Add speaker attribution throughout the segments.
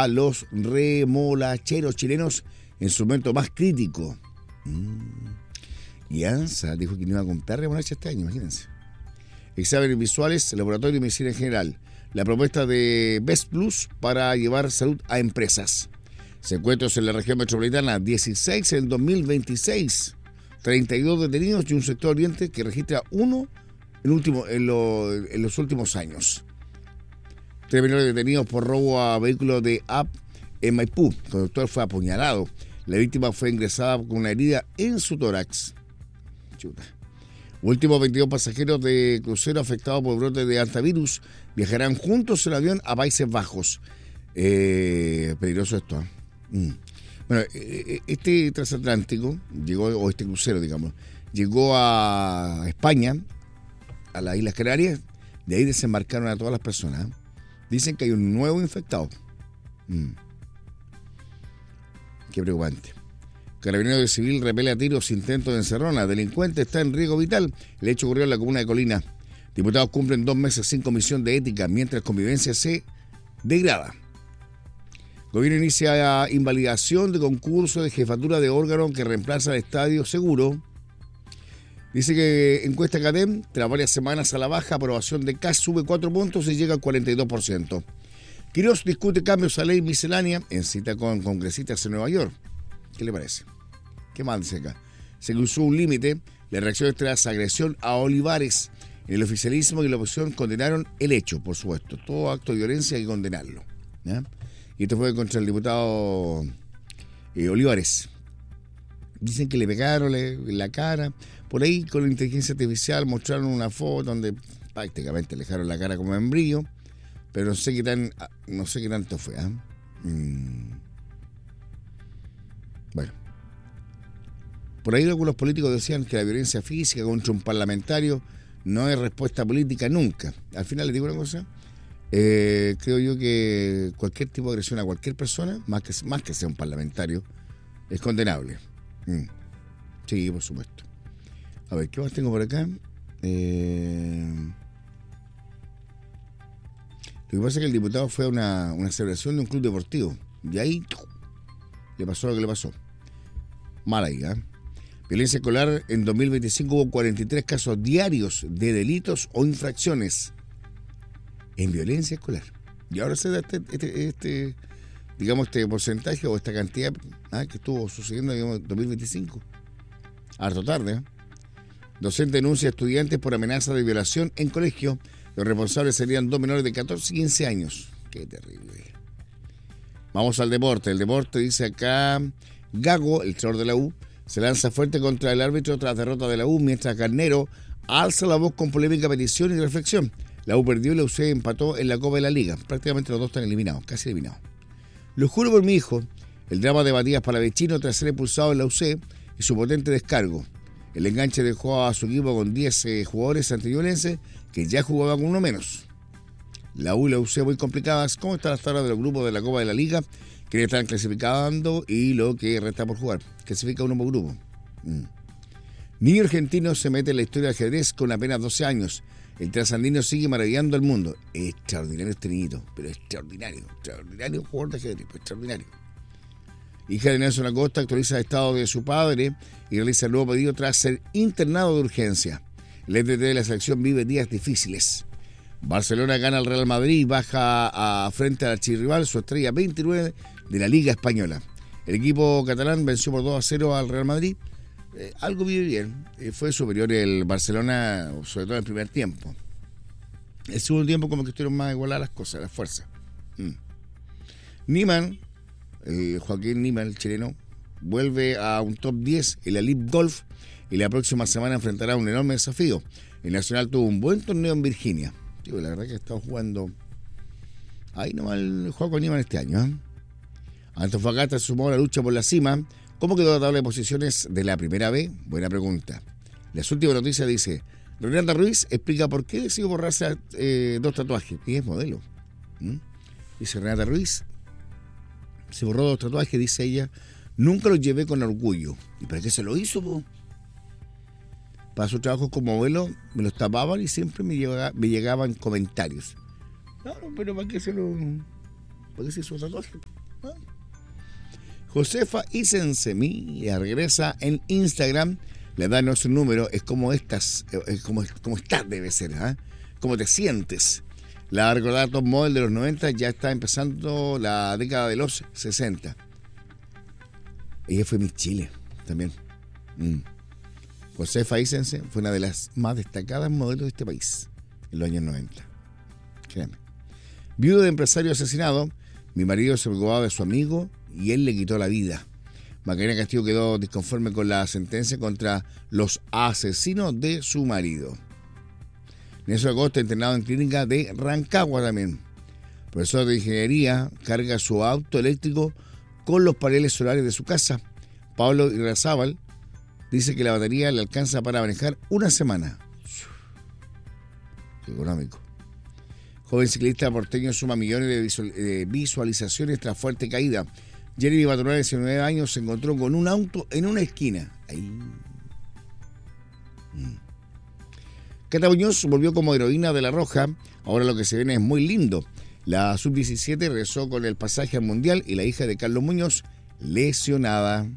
Speaker 1: a los remolacheros chilenos en su momento más crítico. Y ANSA dijo que no iba a comprar remolacha este año, imagínense. Exámenes visuales, laboratorio de medicina en general. La propuesta de Best Plus para llevar salud a empresas. Secuestros en la región metropolitana, 16 en 2026. 32 detenidos y un sector oriente que registra uno en los últimos años. 3 menores detenidos por robo a vehículos de app en Maipú. El conductor fue apuñalado. La víctima fue ingresada con una herida en su tórax. Chuta. Últimos 22 pasajeros de crucero afectados por brote de hantavirus viajarán juntos en avión a Países Bajos. Peligroso esto, ¿eh? Bueno, este transatlántico llegó, o este crucero, digamos, llegó a España, a las Islas Canarias, de ahí desembarcaron a todas las personas. Dicen que hay un nuevo infectado. Qué preocupante. Carabinero de Civil repele a tiros intentos de encerrona. Delincuente está en riesgo vital. El hecho ocurrió en la comuna de Colina. Diputados cumplen 2 meses sin comisión de ética mientras convivencia se degrada. Gobierno inicia invalidación de concurso de jefatura de órgano que reemplaza al Estadio Seguro. Dice que encuesta CADEM, tras varias semanas a la baja, aprobación de CAS sube 4 puntos y llega al 42%. Quirós discute cambios a ley miscelánea en cita con congresistas en Nueva York. ¿Qué le parece? ¿Qué más dice acá? Se cruzó un límite. Las reacciones tras agresión a Olivares. El oficialismo y la oposición condenaron el hecho, por supuesto. Todo acto de violencia hay que condenarlo, ¿ya? Y esto fue contra el diputado Olivares. Dicen que le pegaron en la cara. Por ahí con la inteligencia artificial mostraron una foto donde prácticamente le dejaron la cara como membrillo. Pero no sé qué tanto fue. Bueno. Por ahí algunos políticos decían que la violencia física contra un parlamentario no es respuesta política nunca. Al final les digo una cosa. Creo yo que cualquier tipo de agresión a cualquier persona, más que sea un parlamentario, es condenable. Sí, por supuesto. A ver, ¿qué más tengo por acá? Lo que pasa es que el diputado fue a una celebración de un club deportivo. Y ahí le pasó lo que le pasó. Mal ahí, ¿eh? Violencia escolar. En 2025 hubo 43 casos diarios de delitos o infracciones en violencia escolar. Y ahora se da este porcentaje o esta cantidad que estuvo sucediendo en 2025. Harto tarde, ¿eh? Docente denuncia a estudiantes por amenaza de violación en colegio. Los responsables serían 2 menores de 14 y 15 años. Qué terrible. Vamos al deporte. El deporte dice acá, Gago, el entrenador de la U, se lanza fuerte contra el árbitro tras derrota de la U, mientras Carnero alza la voz con polémica petición y reflexión. La U perdió y la UC empató en la Copa de la Liga. Prácticamente los dos están eliminados, casi eliminados. Lo juro por mi hijo, el drama de Matías Palavecino tras ser expulsado en la UC y su potente descargo. El enganche dejó a su equipo con 10 jugadores antiñublenses que ya jugaban con uno menos. La U y la UC muy complicadas. ¿Cómo está la tabla de los grupos de la Copa de la Liga? Que están clasificando y lo que resta por jugar. Clasifica uno por grupo. Niño argentino se mete en la historia del ajedrez con apenas 12 años. El trasandino sigue maravillando al mundo. Extraordinario este niñito, pero extraordinario jugador de ajedrez, extraordinario. Hija de Nelson Acosta actualiza el estado de su padre y realiza el nuevo pedido tras ser internado de urgencia. El ETT de la selección vive días difíciles. Barcelona gana al Real Madrid y baja frente al archirrival, su estrella 29 de la Liga Española. El equipo catalán venció por 2-0 al Real Madrid. Algo vive bien. Fue superior el Barcelona, sobre todo en el primer tiempo. El segundo tiempo como que estuvieron más igualadas las cosas, las fuerzas. Niemann, Joaquín Niemann, el chileno, vuelve a un top 10 en la Live Golf y la próxima semana enfrentará un enorme desafío. El Nacional tuvo un buen torneo en Virginia. Tío, la verdad que ha estado jugando ahí nomás el Joaquín Niemann este año. Antofagasta sumó la lucha por la cima. ¿Cómo quedó la tabla de posiciones de la primera B? Buena pregunta. Las últimas noticias dice, Renata Ruiz explica por qué decidió borrarse 2 tatuajes. Y es modelo. Dice Renata Ruiz, se borró 2 tatuajes, dice ella, nunca los llevé con orgullo. ¿Y para qué se lo hizo, po? Para su trabajo como modelo me los tapaban y siempre me llegaban comentarios. No, pero ¿para qué se lo...? ¿Por qué se hizo tatuaje? ¿Ah? Josefa Isensemi regresa en Instagram, le da nuestro número, es como estás, como estás debe ser, ¿eh? Cómo te sientes. La recordada top model de los 90 ya está empezando la década de los 60. Ella fue Miss Chile también. Josefa Isense fue una de las más destacadas modelos de este país en los años 90. Créame. Viudo de empresario asesinado, mi marido se preocupaba de su amigo y él le quitó la vida. Macarena Castillo quedó disconforme con la sentencia contra los asesinos de su marido. Nelson Acosta, internado en clínica de Rancagua también. Profesor de ingeniería, carga su auto eléctrico con los paneles solares de su casa. Pablo Irrazábal dice que la batería le alcanza para manejar una semana. Qué económico. Joven ciclista porteño suma millones de visualizaciones tras fuerte caída. Jeremy Batonar, de 19 años, se encontró con un auto en una esquina. Ahí. Cata Muñoz volvió como heroína de La Roja. Ahora lo que se viene es muy lindo. La sub-17 regresó con el pasaje al Mundial y la hija de Carlos Muñoz lesionada.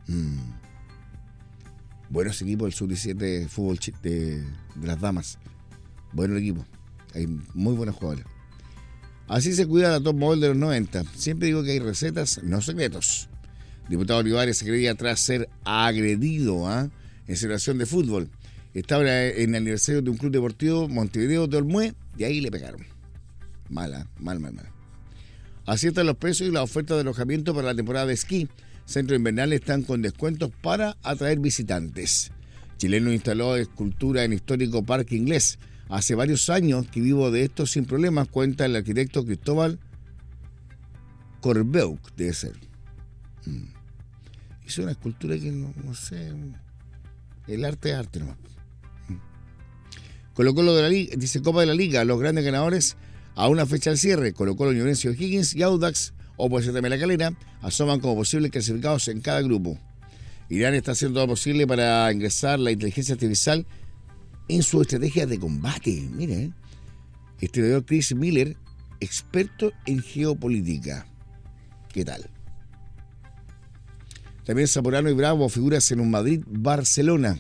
Speaker 1: Bueno ese equipo, el sub-17 de fútbol de las damas. Buen equipo. Hay muy buenas jugadoras. Así se cuida la top model de los 90. Siempre digo que hay recetas, no secretos. Diputado Olivares se creía tras ser agredido en celebración de fútbol. Estaba en el aniversario de un club deportivo, Montevideo de Olmué, y ahí le pegaron. Mal. Así están los precios y las ofertas de alojamiento para la temporada de esquí. Centros invernales están con descuentos para atraer visitantes. Chileno instaló escultura en histórico Parque Inglés. Hace varios años que vivo de esto sin problemas, cuenta el arquitecto Cristóbal Corbeuk, debe ser. Hizo una escultura que no sé, el arte es arte nomás. Colo-Colo de la Liga, dice Copa de la Liga, los grandes ganadores a una fecha al cierre. Colo-Colo, Ñublense, O'Higgins y Audax, o puede ser también La Calera, asoman como posibles clasificados en cada grupo. Irán está haciendo todo lo posible para ingresar la inteligencia artificial en su estrategia de combate. Mire, historiador Chris Miller, experto en geopolítica. ¿Qué tal? También Zamorano y Bravo, figuras en un Madrid-Barcelona.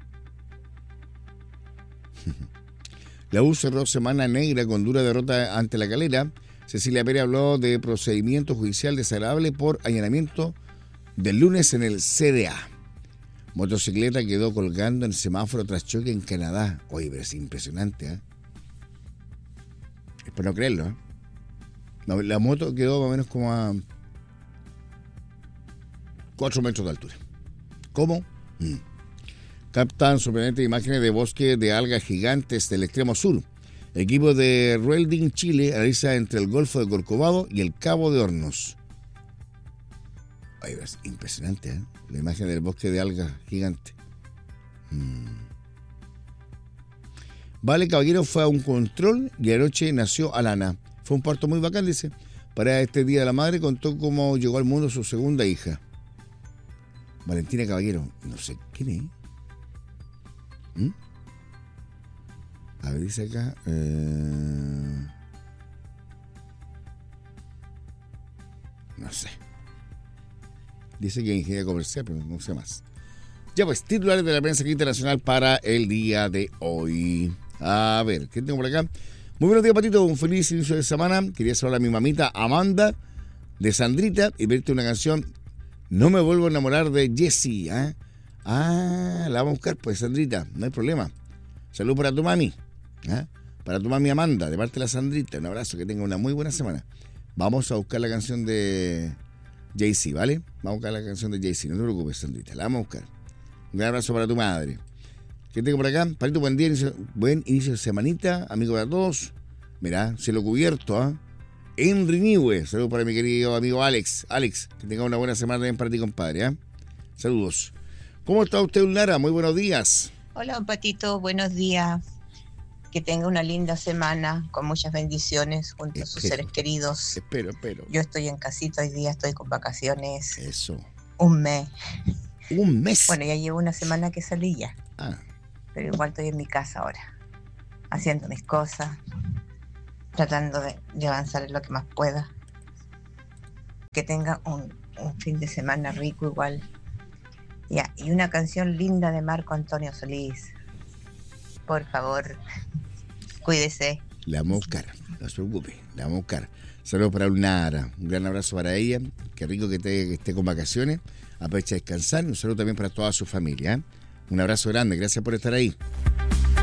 Speaker 1: La U cerró semana negra con dura derrota ante La Calera. Cecilia Pérez habló de procedimiento judicial desagradable por allanamiento del lunes en el CDA. Motocicleta quedó colgando en semáforo tras choque en Canadá. Oye, pero es impresionante, Es para no creerlo, La moto quedó más o menos como a 4 metros de altura. ¿Cómo? Captan sorprendentes imágenes de bosque de algas gigantes del extremo sur. El equipo de Ruelding Chile analiza entre el Golfo de Corcovado y el Cabo de Hornos. Ay, es impresionante, la imagen del bosque de algas gigante. Vale Caballero fue a un control y anoche nació Alana. Fue un parto muy bacán, dice. Para este Día de la Madre contó cómo llegó al mundo su segunda hija. Valentina Caballero, no sé quién es. A ver, dice acá. No sé. Dice que es ingeniería comercial, pero no sé más. Ya pues, titulares de la prensa internacional para el día de hoy. A ver, ¿qué tengo por acá? Muy buenos días, Patito. Un feliz inicio de semana. Quería saludar a mi mamita Amanda de Sandrita y verte una canción. No me vuelvo a enamorar de Jessie. La vamos a buscar, pues, Sandrita. No hay problema. Salud para tu mami. Para tu mami Amanda, de parte de la Sandrita. Un abrazo, que tenga una muy buena semana. Vamos a buscar la canción de Jay-Z, ¿vale? Vamos a buscar la canción de Jay-Z. No te preocupes, Sandrita. La vamos a buscar. Un gran abrazo para tu madre. ¿Qué tengo por acá? Patito, buen día, buen inicio de semanita, amigo para todos. Mirá, cielo cubierto, Henry Niue, saludos para mi querido amigo Alex. Alex, que tenga una buena semana también para ti, compadre, Saludos. ¿Cómo está usted, Lara? Muy buenos días.
Speaker 2: Hola, don Patito, buenos días. Que tenga una linda semana, con muchas bendiciones junto a sus seres queridos.
Speaker 1: Espero.
Speaker 2: Yo estoy en casita hoy día, estoy con vacaciones.
Speaker 1: Eso.
Speaker 2: Un mes.
Speaker 1: ¿Un mes?
Speaker 2: Bueno, ya llevo una semana que salí ya. Pero igual estoy en mi casa ahora, haciendo mis cosas, tratando de avanzar en lo que más pueda. que tenga un fin de semana rico igual. Ya, y una canción linda de Marco Antonio Solís. Por favor, cuídese.
Speaker 1: La vamos a buscar, no se preocupe, la vamos a buscar. Saludos para Lunara, un gran abrazo para ella, qué rico que esté con vacaciones, aprovecha a descansar, un saludo también para toda su familia. Un abrazo grande, gracias por estar ahí.